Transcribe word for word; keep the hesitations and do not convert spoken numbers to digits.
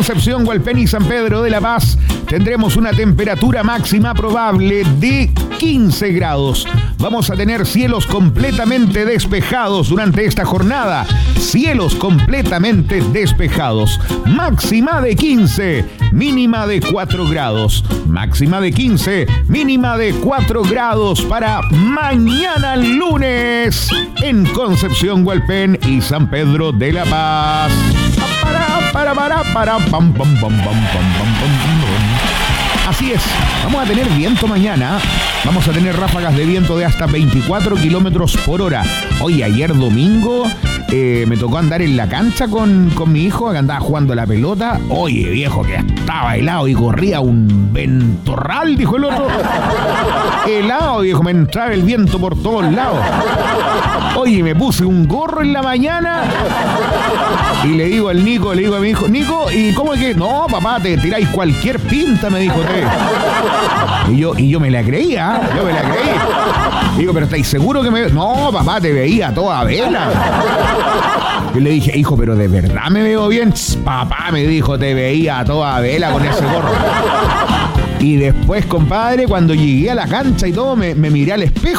Concepción, Hualpén y San Pedro de la Paz tendremos una temperatura máxima probable de quince grados. Vamos a tener cielos completamente despejados durante esta jornada. Cielos completamente despejados. Máxima de quince, mínima de cuatro grados. Máxima de quince, mínima de cuatro grados para mañana lunes en Concepción, Hualpén y San Pedro de la Paz. Para, para, para, para, pam, pam, pam, pam, pam, pam, pam. Así es, vamos a tener viento mañana, vamos a tener ráfagas de viento de hasta veinticuatro kilómetros por hora. Hoy, ayer domingo, eh, me tocó andar en la cancha con, con mi hijo, que andaba jugando a la pelota. Oye, viejo, que estaba helado y corría un ventorral, dijo el otro. Helado, viejo, me entraba el viento por todos lados. Oye, me puse un gorro en la mañana y le digo al Nico, le digo a mi hijo, Nico, ¿y cómo es que? No, papá, te tiráis cualquier pinta, me dijo usted. Y yo, y yo me la creía, yo me la creí. Digo, pero ¿estáis seguro que me...? No, papá, te veía a toda vela. Yo le dije, hijo, pero ¿de verdad me veo bien? Papá, me dijo, te veía a toda vela con ese gorro. Y después, compadre, cuando llegué a la cancha y todo, me, me miré al espejo.